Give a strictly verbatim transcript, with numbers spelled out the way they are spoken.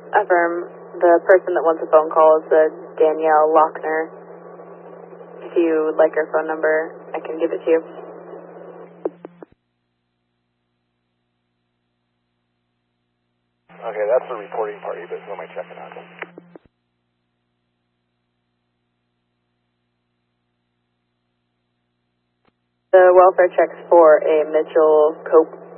Affirm. The person that wants a phone call is uh, Danielle Lochner. If you would like her phone number, I can give it to you. Okay, that's the reporting party, but who am I checking on? The welfare check's for a Mitchell Cope